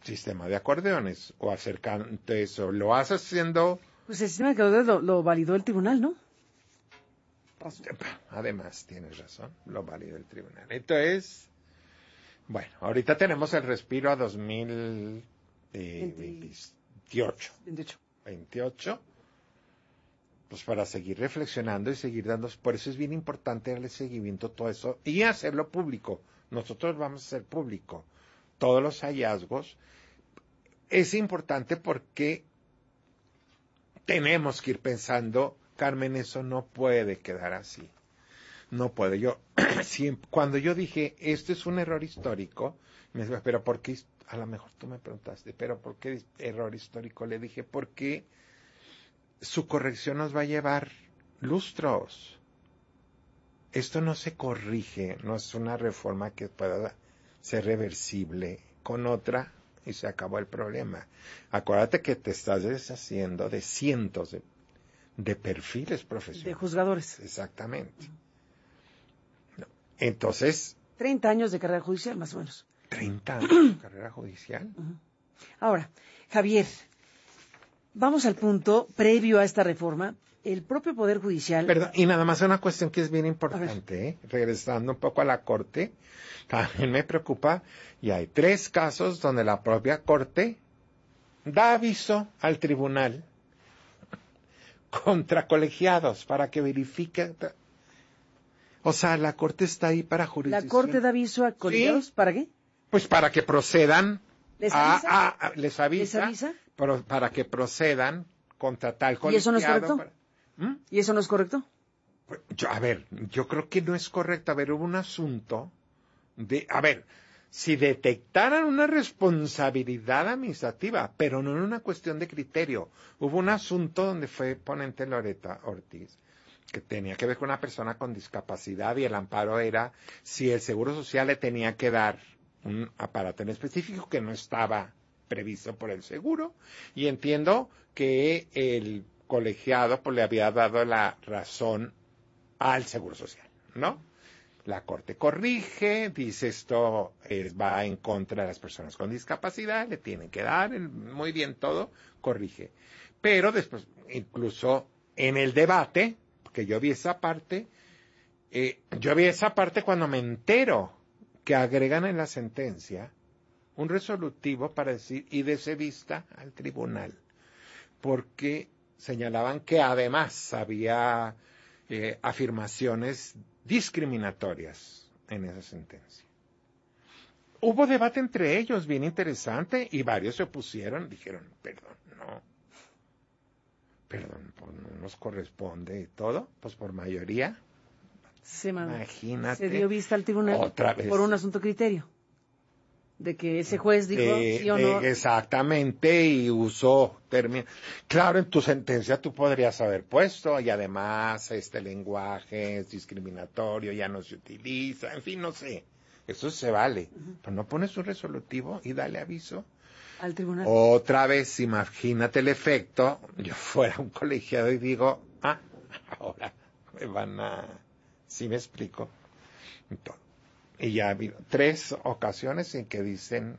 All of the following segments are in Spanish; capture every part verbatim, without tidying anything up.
sistema de acordeones, o acercando eso, lo vas haciendo... Pues el sistema de acordeones lo, lo validó el tribunal, ¿no? Además, tienes razón, lo validó el tribunal. Entonces, bueno, ahorita tenemos el respiro a dos mil veintiocho. veintiocho. veintiocho. Pues para seguir reflexionando y seguir dando, por eso es bien importante darle seguimiento a todo eso y hacerlo público. Nosotros vamos a hacer público todos los hallazgos. Es importante porque tenemos que ir pensando, Carmen, eso no puede quedar así. No puede. Yo, siempre, cuando yo dije, esto es un error histórico, me decía, pero ¿por qué? A lo mejor tú me preguntaste, pero ¿por qué error histórico? Le dije, porque su corrección nos va a llevar lustros. Esto no se corrige, no es una reforma que pueda ser reversible con otra y se acabó el problema. Acuérdate que te estás deshaciendo de cientos de, de perfiles profesionales. De juzgadores. Exactamente. No. Entonces... treinta años de carrera judicial, más o menos. treinta años de carrera judicial. Uh-huh. Ahora, Javier, vamos al punto previo a esta reforma. El propio Poder Judicial... Perdón, y nada más una cuestión que es bien importante, ¿eh? Regresando un poco a la Corte, también me preocupa, y hay tres casos donde la propia Corte da aviso al tribunal contra colegiados para que verifique. O sea, la Corte está ahí para jurisdicción. ¿La Corte da aviso a colegiados? ¿Sí? ¿Para qué? Pues para que procedan. ¿Les avisa? A, a, a, les avisa. ¿Les avisa? Pero para que procedan contra tal colegiado. ¿Y eso no es correcto? Para... ¿Mm? ¿Y eso no es correcto? Pues, yo, a ver, yo creo que no es correcto. A ver, hubo un asunto de... A ver, si detectaran una responsabilidad administrativa, pero no en una cuestión de criterio. Hubo un asunto donde fue ponente Loreta Ortiz, que tenía que ver con una persona con discapacidad y el amparo era si el Seguro Social le tenía que dar un aparato en específico que no estaba previsto por el seguro, y entiendo que el colegiado pues le había dado la razón al Seguro Social, ¿no? La Corte corrige, dice esto eh, va en contra de las personas con discapacidad, le tienen que dar el, muy bien todo, corrige. Pero después, incluso en el debate, porque yo vi esa parte, eh, yo vi esa parte cuando me entero que agregan en la sentencia un resolutivo para decir, y dese vista al tribunal, porque señalaban que además había eh, afirmaciones discriminatorias en esa sentencia. Hubo debate entre ellos, bien interesante, y varios se opusieron, dijeron, perdón, no, perdón, pues no nos corresponde y todo, pues por mayoría. Se, Imagínate. Se dio vista al tribunal otra vez. Por un asunto criterio. De que ese juez dijo de, sí o de, no. Exactamente, y usó términos. Claro, en tu sentencia tú podrías haber puesto, y además este lenguaje es discriminatorio, ya no se utiliza, en fin, no sé. Eso se vale. Uh-huh. Pero no pones un resolutivo y dale aviso al tribunal. Otra vez, imagínate el efecto, yo fuera un colegiado y digo, ah, ahora me van a... ¿Sí me explico? Entonces, y ya ha habido tres ocasiones en que dicen...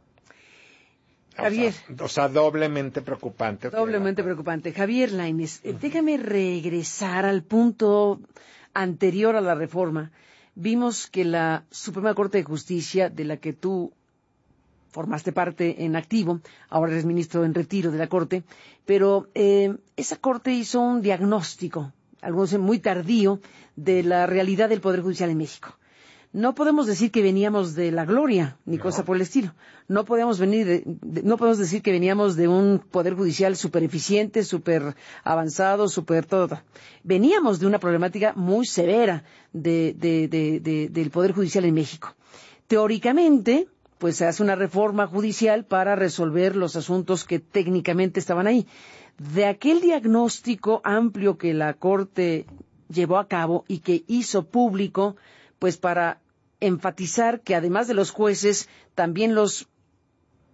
Javier. O sea, o sea doblemente preocupante. Doblemente preocupante. Javier Lainez, uh-huh. déjame regresar al punto anterior a la reforma. Vimos que la Suprema Corte de Justicia, de la que tú formaste parte en activo, ahora eres ministro en retiro de la Corte, pero eh, esa Corte hizo un diagnóstico, algunos dicen muy tardío, de la realidad del Poder Judicial en México. No podemos decir que veníamos de la gloria, ni no. cosa por el estilo. No podemos venir, de, de, no podemos decir que veníamos de un Poder Judicial súper eficiente, súper avanzado, súper todo. Veníamos de una problemática muy severa de, de, de, de, del Poder Judicial en México. Teóricamente, pues se hace una reforma judicial para resolver los asuntos que técnicamente estaban ahí. De aquel diagnóstico amplio que la Corte llevó a cabo y que hizo público, pues para enfatizar que además de los jueces, también los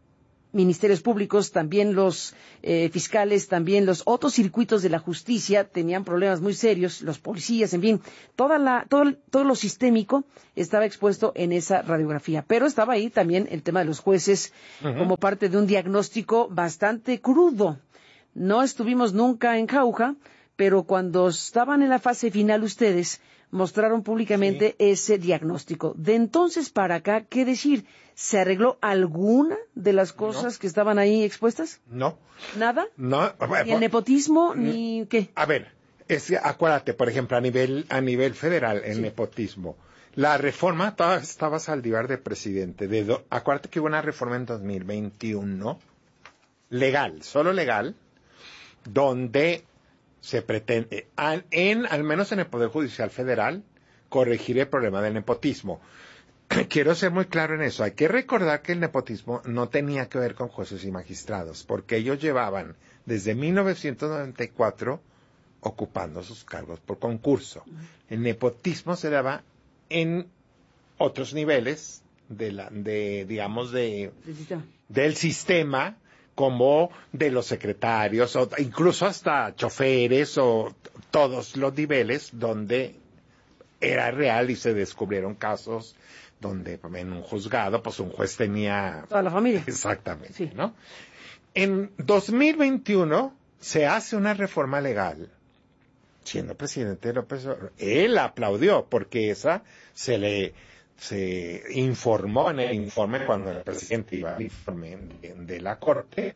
ministerios públicos, también los eh, fiscales, también los otros circuitos de la justicia tenían problemas muy serios, los policías, en fin, toda la, todo, todo lo sistémico estaba expuesto en esa radiografía. Pero estaba ahí también el tema de los jueces uh-huh. como parte de un diagnóstico bastante crudo. No estuvimos nunca en Jauja, pero cuando estaban en la fase final ustedes mostraron públicamente sí. ese diagnóstico. De entonces para acá, ¿qué decir? ¿Se arregló alguna de las cosas no. que estaban ahí expuestas? No. ¿Nada? No. Bueno, ¿Ni el nepotismo, n- ni qué? A ver, es, acuérdate, por ejemplo, a nivel, a nivel federal, el sí. nepotismo. La reforma, todavía estaba Saldívar de presidente. De do, acuérdate que hubo una reforma en dos mil veintiuno, legal, solo legal, donde se pretende, en, al menos en el Poder Judicial Federal, corregir el problema del nepotismo. Quiero ser muy claro en eso. Hay que recordar que el nepotismo no tenía que ver con jueces y magistrados, porque ellos llevaban desde mil novecientos noventa y cuatro ocupando sus cargos por concurso. El nepotismo se daba en otros niveles de la, de, digamos, de, del sistema, como de los secretarios, o incluso hasta choferes, o todos los niveles donde era real y se descubrieron casos donde en un juzgado, pues un juez tenía... Toda la familia. Exactamente, sí. ¿no? En dos mil veintiuno se hace una reforma legal, siendo presidente López Obrador. Él aplaudió, porque esa se le... se informó en el informe cuando el presidente iba al informe de, de la Corte,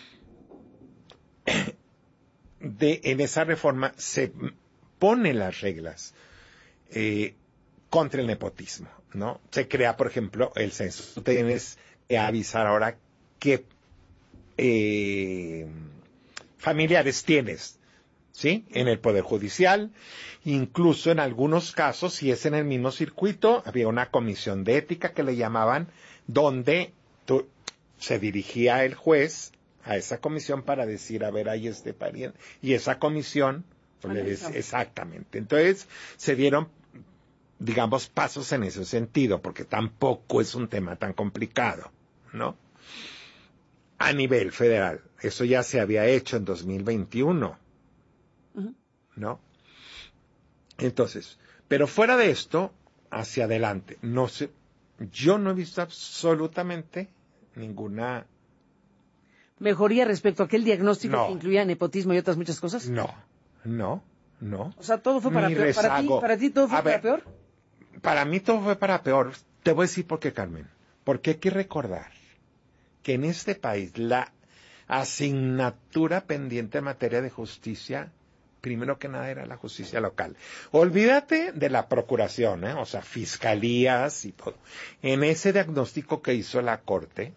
de, en esa reforma se ponen las reglas eh, contra el nepotismo, ¿no? Se crea, por ejemplo, el censo. Tú tienes que avisar ahora qué eh, familiares tienes, ¿sí? En el Poder Judicial, incluso en algunos casos, si es en el mismo circuito, había una comisión de ética que le llamaban, donde tú, se dirigía el juez a esa comisión para decir, a ver, hay este pariente, y esa comisión, pues, le decía, exactamente. Entonces, se dieron, digamos, pasos en ese sentido, porque tampoco es un tema tan complicado, ¿no? A nivel federal, eso ya se había hecho en dos mil veintiuno. ¿No? Entonces, pero fuera de esto, hacia adelante, no sé, yo no he visto absolutamente ninguna mejoría respecto a aquel diagnóstico no. que incluía nepotismo y otras muchas cosas. No, no, no. O sea, todo fue para peor. ¿Para ti, para ti todo fue a para ver, peor? Para mí todo fue para peor. Te voy a decir por qué, Carmen. Porque hay que recordar que en este país la asignatura pendiente en materia de justicia, primero que nada, era la justicia local. Olvídate de la procuración, ¿eh? O sea, fiscalías y todo. En ese diagnóstico que hizo la Corte,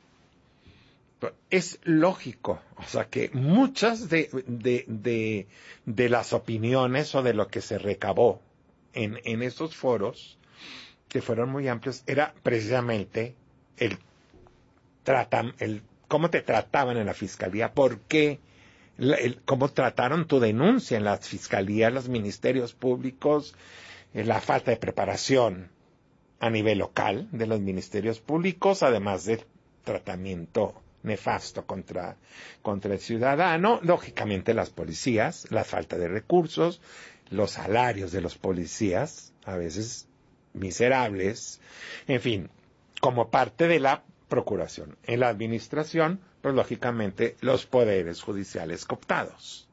es lógico, o sea, que muchas de, de, de, de las opiniones o de lo que se recabó en, en esos foros, que fueron muy amplios, era precisamente el, tratam, el cómo te trataban en la fiscalía, por qué, el, cómo trataron tu denuncia en las fiscalías, los ministerios públicos, la falta de preparación a nivel local de los ministerios públicos, además del tratamiento nefasto contra, contra el ciudadano, lógicamente las policías, la falta de recursos, los salarios de los policías, a veces miserables, en fin, como parte de la procuración. En la administración, pues lógicamente los poderes judiciales cooptados,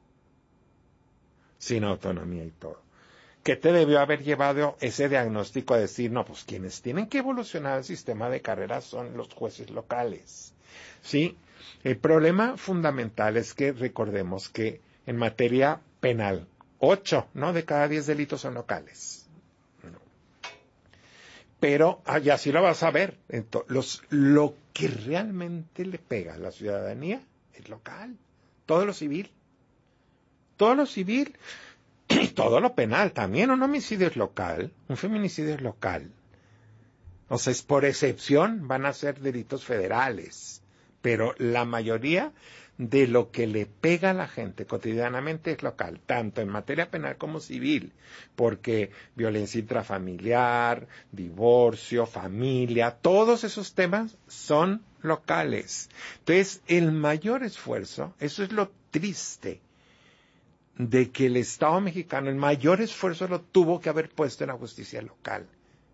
sin autonomía y todo. ¿Qué te debió haber llevado ese diagnóstico a decir, no, pues quienes tienen que evolucionar el sistema de carreras son los jueces locales? Sí, el problema fundamental es que recordemos que en materia penal, ocho, ¿no? de cada diez delitos son locales. No. Pero, y así lo vas a ver, entonces, los, lo que realmente le pega a la ciudadanía es local, todo lo civil, todo lo civil y todo lo penal también. Un homicidio es local, un feminicidio es local. O sea, es por excepción van a ser delitos federales, pero la mayoría de lo que le pega a la gente cotidianamente es local, tanto en materia penal como civil, porque violencia intrafamiliar, divorcio, familia, todos esos temas son locales. Entonces, el mayor esfuerzo, eso es lo triste, de que el Estado mexicano, el mayor esfuerzo lo tuvo que haber puesto en la justicia local.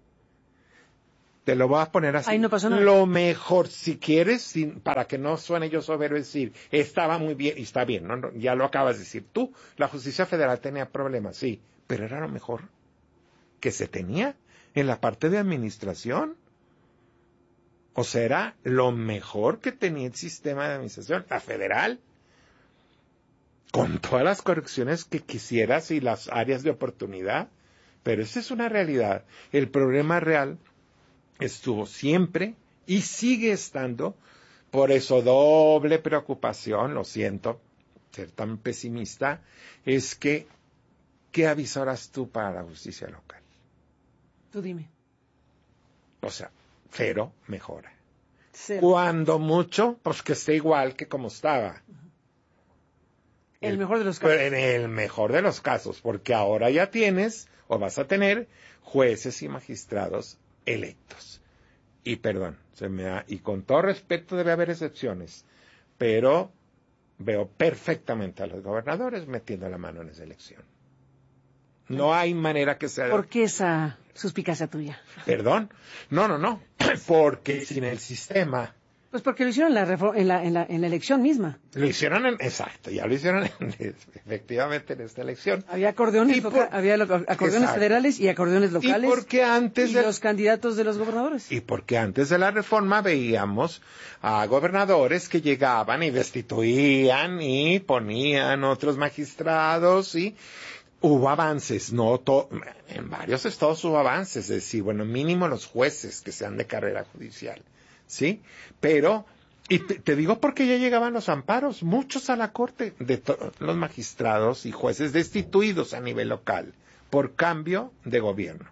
Te lo voy a poner así. Ahí no pasó nada. Lo mejor, si quieres, sin, para que no suene yo soberbio, decir, estaba muy bien, y está bien, ¿no? Ya lo acabas de decir tú, la justicia federal tenía problemas, sí, pero era lo mejor que se tenía en la parte de administración. O sea, era lo mejor que tenía el sistema de administración, la federal, con todas las correcciones que quisieras y las áreas de oportunidad, pero esa es una realidad. El problema real estuvo siempre y sigue estando, por eso doble preocupación, lo siento, ser tan pesimista, es que, ¿qué avisoras tú para la justicia local? Tú dime. O sea, cero mejora. Cero. Cuando mucho, pues que esté igual que como estaba. El, el mejor de los casos. En el mejor de los casos, porque ahora ya tienes, o vas a tener, jueces y magistrados electos. Y perdón, se me ha, y con todo respeto debe haber excepciones, pero veo perfectamente a los gobernadores metiendo la mano en esa elección. No hay manera que sea... ¿Por qué esa suspicacia tuya? Perdón, no, no, no, porque sin el sistema... Pues porque lo hicieron en la, en la, en la, en la elección misma. Lo hicieron en, exacto, ya lo hicieron en, efectivamente en esta elección. Había acordeones, por, loca, había lo, acordeones exacto. federales y acordeones locales. Y porque antes y de, los candidatos de los gobernadores. Y porque antes de la reforma veíamos a gobernadores que llegaban y destituían y ponían otros magistrados y hubo avances, no to, en varios estados hubo avances, es decir, bueno, mínimo los jueces que sean de carrera judicial. ¿Sí? Pero, y te, te digo porque ya llegaban los amparos, muchos a la corte de to- los magistrados y jueces destituidos a nivel local por cambio de gobierno.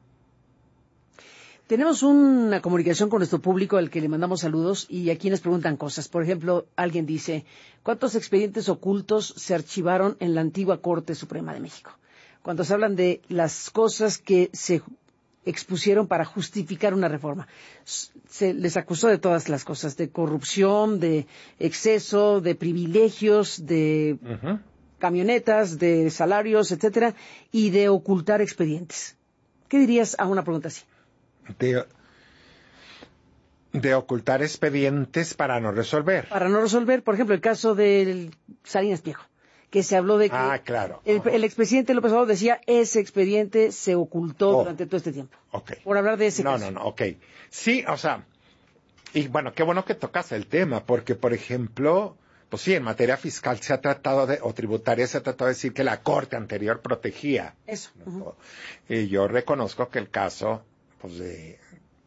Tenemos una comunicación con nuestro público al que le mandamos saludos y aquí nos preguntan cosas. Por ejemplo, alguien dice, ¿cuántos expedientes ocultos se archivaron en la antigua Corte Suprema de México? Cuando se hablan de las cosas que se expusieron para justificar una reforma. Se les acusó de todas las cosas, de corrupción, de exceso, de privilegios, de uh-huh. camionetas, de salarios, etcétera, y de ocultar expedientes. ¿Qué dirías a una pregunta así? De, de ocultar expedientes para no resolver. Para no resolver, por ejemplo, el caso del Salinas Pliego, que se habló de que ah, claro. el, el expresidente López Obrador decía ese expediente se ocultó oh, durante todo este tiempo. Okay. Por hablar de ese no, caso. No, no, no, ok. Sí, o sea, y bueno, qué bueno que tocas el tema, porque, por ejemplo, pues sí, en materia fiscal se ha tratado de, o tributaria se ha tratado de decir que la Corte anterior protegía. Eso. Uh-huh. Y yo reconozco que el caso, pues, de,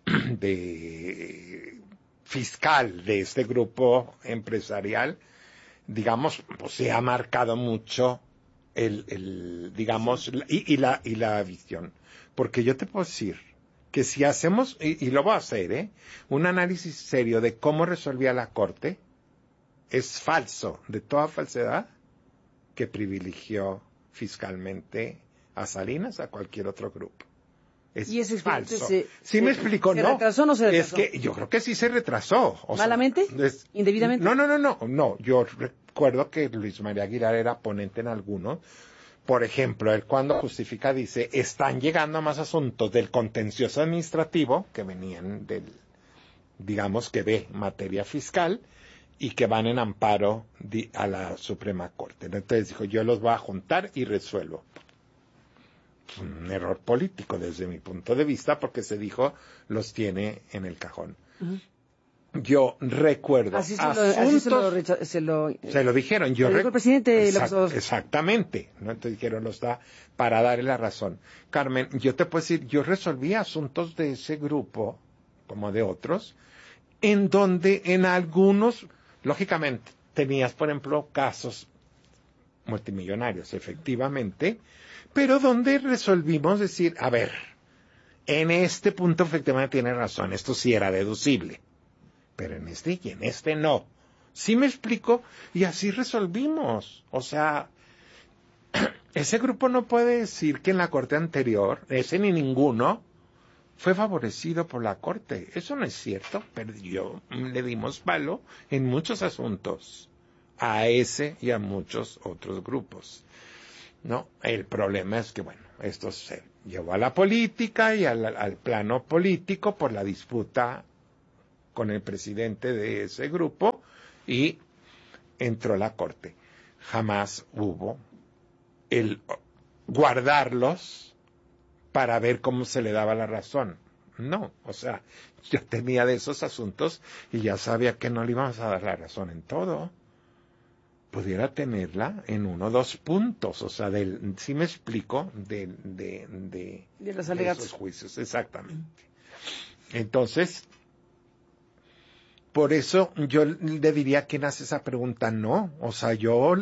de fiscal de este grupo empresarial, digamos, pues se ha marcado mucho el, el digamos, sí. y, y la y la visión. Porque yo te puedo decir que si hacemos, y, y lo voy a hacer, ¿eh? un análisis serio de cómo resolvía la Corte, es falso, de toda falsedad, que privilegió fiscalmente a Salinas, a cualquier otro grupo. Es y ese falso. Se, ¿Sí se, me explico? ¿Se no. retrasó o no se retrasó? Es que yo creo que sí se retrasó. O ¿Malamente? Sea, es, ¿Indebidamente? No, no, no, no. No, yo recuerdo que Luis María Aguilar era ponente en algunos. Por ejemplo, él cuando justifica dice, están llegando más asuntos del contencioso administrativo, que venían del, digamos que de materia fiscal, y que van en amparo di, a la Suprema Corte. Entonces dijo, yo los voy a juntar y resuelvo. Un error político desde mi punto de vista, porque se dijo, los tiene en el cajón. Uh-huh. Yo recuerdo así se asuntos... Lo, así se, lo recha- se, lo, se lo dijeron. Yo lo dijo rec- el presidente Exact- López Exactamente. ¿no? Entonces dijeron, los da para darle la razón. Carmen, yo te puedo decir, yo resolví asuntos de ese grupo, como de otros, en donde en algunos, lógicamente, tenías, por ejemplo, casos multimillonarios, efectivamente, pero donde resolvimos decir, a ver, en este punto efectivamente tiene razón, esto sí era deducible. pero en este y en este no. ¿Sí me explico? Y así resolvimos. O sea, ese grupo no puede decir que en la corte anterior, ese ni ninguno, fue favorecido por la corte. Eso no es cierto. Perdió, le dimos palo en muchos asuntos a ese y a muchos otros grupos. No, el problema es que, bueno, esto se llevó a la política y al, al plano político por la disputa con el presidente de ese grupo y entró a la corte. Jamás hubo el guardarlos para ver cómo se le daba la razón. No, o sea, yo tenía de esos asuntos y ya sabía que no le íbamos a dar la razón en todo. Pudiera tenerla en uno o dos puntos, o sea, del, ¿sí me explico? De, de, de, de, los de esos juicios, exactamente. Entonces, por eso yo le diría, ¿quién hace esa pregunta? No, o sea, yo